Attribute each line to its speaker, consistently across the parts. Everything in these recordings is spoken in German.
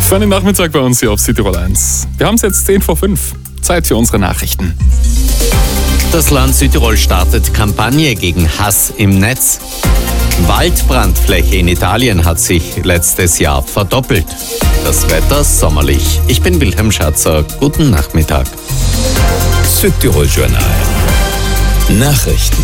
Speaker 1: Für den Nachmittag bei uns hier auf Südtirol 1. Wir haben es jetzt 10 vor 5. Zeit für unsere Nachrichten.
Speaker 2: Das Land Südtirol startet Kampagne gegen Hass im Netz. Waldbrandfläche in Italien hat sich letztes Jahr verdoppelt. Das Wetter sommerlich. Ich bin Wilhelm Schatzer. Guten Nachmittag.
Speaker 3: Südtirol Journal. Nachrichten.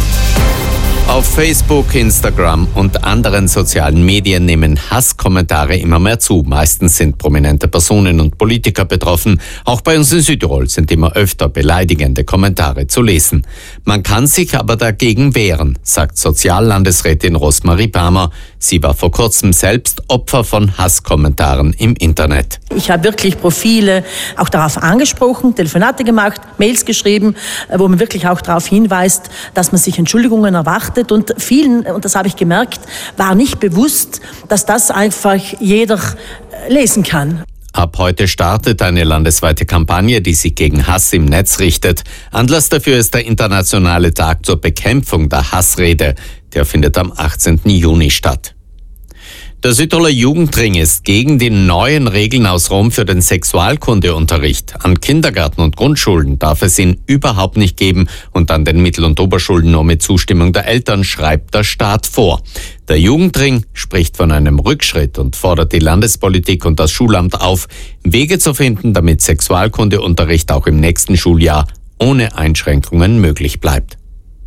Speaker 2: Auf Facebook, Instagram und anderen sozialen Medien nehmen Hasskommentare immer mehr zu. Meistens sind prominente Personen und Politiker betroffen. Auch bei uns in Südtirol sind immer öfter beleidigende Kommentare zu lesen. Man kann sich aber dagegen wehren, sagt Soziallandesrätin Rosmarie Palmer. Sie war vor kurzem selbst Opfer von Hasskommentaren im Internet.
Speaker 4: Ich habe wirklich Profile auch darauf angesprochen, Telefonate gemacht, Mails geschrieben, wo man wirklich auch darauf hinweist, dass man sich Entschuldigungen erwartet. Und vielen, und das habe ich gemerkt, war nicht bewusst, dass das einfach jeder lesen kann.
Speaker 2: Ab heute startet eine landesweite Kampagne, die sich gegen Hass im Netz richtet. Anlass dafür ist der Internationale Tag zur Bekämpfung der Hassrede. Der findet am 18. Juni statt. Der Südtiroler Jugendring ist gegen die neuen Regeln aus Rom für den Sexualkundeunterricht. An Kindergärten und Grundschulen darf es ihn überhaupt nicht geben und an den Mittel- und Oberschulen nur mit Zustimmung der Eltern, schreibt der Staat vor. Der Jugendring spricht von einem Rückschritt und fordert die Landespolitik und das Schulamt auf, Wege zu finden, damit Sexualkundeunterricht auch im nächsten Schuljahr ohne Einschränkungen möglich bleibt.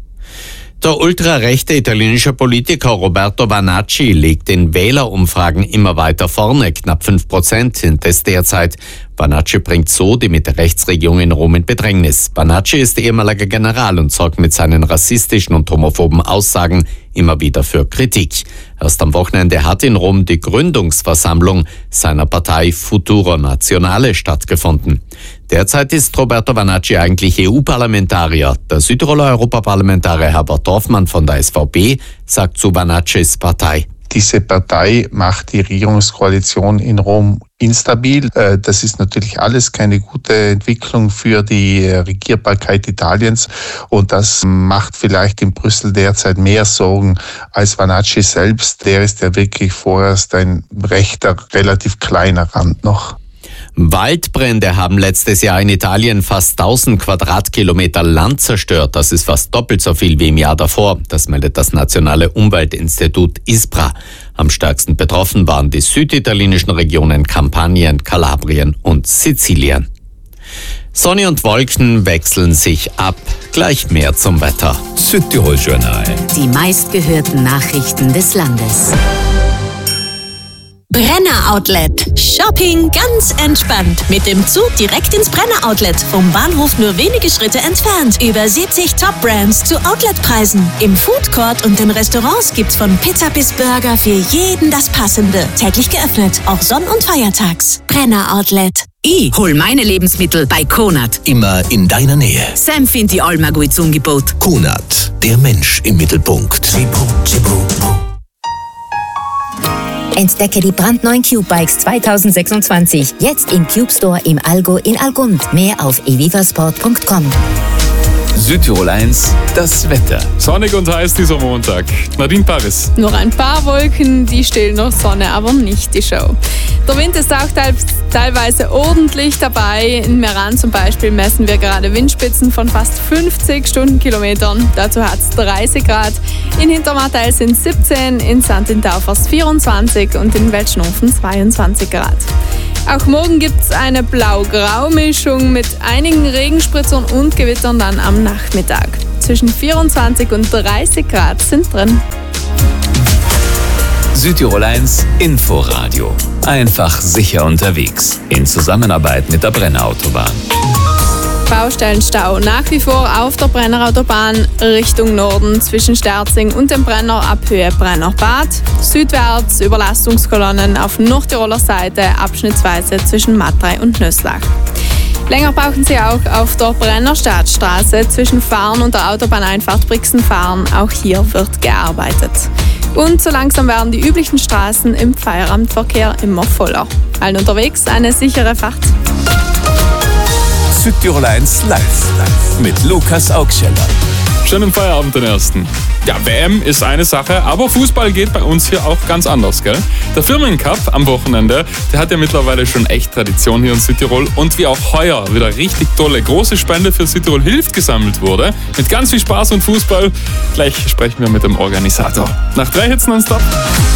Speaker 2: Der ultrarechte italienische Politiker Roberto Vanacci liegt in Wählerumfragen immer weiter vorne. Knapp 5% sind es derzeit. Vanacci bringt so die Mitte-Rechts-Regierung in Rom in Bedrängnis. Vanacci ist ehemaliger General und sorgt mit seinen rassistischen und homophoben Aussagen immer wieder für Kritik. Erst am Wochenende hat in Rom die Gründungsversammlung seiner Partei Futuro Nazionale stattgefunden. Derzeit ist Roberto Vanacci eigentlich EU-Parlamentarier. Der Südtiroler Europaparlamentarier Herbert Dorfmann von der SVP sagt zu Vanaccis Partei:
Speaker 5: Diese Partei macht die Regierungskoalition in Rom instabil. Das ist natürlich alles keine gute Entwicklung für die Regierbarkeit Italiens und das macht vielleicht in Brüssel derzeit mehr Sorgen als Vanacci selbst. Der ist ja wirklich vorerst ein rechter, relativ kleiner Rand noch.
Speaker 2: Waldbrände haben letztes Jahr in Italien fast 1000 Quadratkilometer Land zerstört. Das ist fast doppelt so viel wie im Jahr davor. Das meldet das Nationale Umweltinstitut ISPRA. Am stärksten betroffen waren die süditalienischen Regionen Kampanien, Kalabrien und Sizilien. Sonne und Wolken wechseln sich ab. Gleich mehr zum Wetter.
Speaker 3: Südtirol Journal.
Speaker 6: Die meistgehörten Nachrichten des Landes. Brenner Outlet. Shopping ganz entspannt. Mit dem Zug direkt ins Brenner Outlet. Vom Bahnhof nur wenige Schritte entfernt. Über 70 Top-Brands zu Outletpreisen. Im Food Court und den Restaurants gibt's von Pizza bis Burger für jeden das Passende. Täglich geöffnet, auch Sonn- und Feiertags. Brenner Outlet.
Speaker 7: Ich hol meine Lebensmittel bei Konad.
Speaker 3: Immer in deiner Nähe.
Speaker 7: Sam findet die allmal gut Angebot.
Speaker 3: Konad, der Mensch im Mittelpunkt.
Speaker 8: Entdecke die brandneuen Cube-Bikes 2026. Jetzt im Cube Store im Allgäu in Algund. Mehr auf evivasport.com.
Speaker 3: Südtirol 1, das Wetter.
Speaker 1: Sonnig und heiß dieser Montag. Nadine Paris.
Speaker 9: Noch ein paar Wolken, die stehlen noch Sonne, aber nicht die Show. Der Wind ist auch teilweise ordentlich dabei. In Meran zum Beispiel messen wir gerade Windspitzen von fast 50 Stundenkilometern. Dazu hat es 30 Grad. In Hintermartel sind 17, in St. Taufers 24 und in Weltschnofen 22 Grad. Auch morgen gibt es eine Blau-Grau-Mischung mit einigen Regenspritzern und Gewittern dann am Nachmittag. Zwischen 24 und 30 Grad sind drin.
Speaker 3: Südtirol 1 Inforadio. Einfach sicher unterwegs. In Zusammenarbeit mit der Brennerautobahn.
Speaker 9: Baustellenstau nach wie vor auf der Brennerautobahn Richtung Norden zwischen Sterzing und dem Brenner ab Höhe Brennerbad. Südwärts Überlastungskolonnen auf Nordtiroler Seite abschnittsweise zwischen Matrei und Nöslach. Länger brauchen Sie auch auf der Brennerstadtstraße zwischen Fahren und der Autobahneinfahrt Brixen-Fahren. Auch hier wird gearbeitet. Und so langsam werden die üblichen Straßen im Feierabendverkehr immer voller. Allen unterwegs eine sichere Fahrt.
Speaker 3: Südtirol 1 live mit Lukas Augscheller.
Speaker 1: Schönen Feierabend den ersten. Ja, WM ist eine Sache, aber Fußball geht bei uns hier auch ganz anders, gell? Der Firmencup am Wochenende, der hat ja mittlerweile schon echt Tradition hier in Südtirol. Und wie auch heuer wieder richtig tolle große Spende für Südtirol hilft gesammelt wurde, mit ganz viel Spaß und Fußball, gleich sprechen wir mit dem Organisator. Nach 3 Hits nonstop.